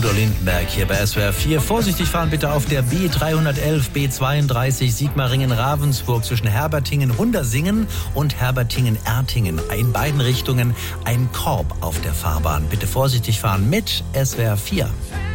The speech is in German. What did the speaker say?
Udo Lindenberg hier bei SWR 4. Vorsichtig fahren bitte auf der B311, B32 Sigmaringen-Ravensburg zwischen Herbertingen-Hundersingen und Herbertingen-Ertingen. In beiden Richtungen ein Korb auf der Fahrbahn. Bitte vorsichtig fahren mit SWR 4.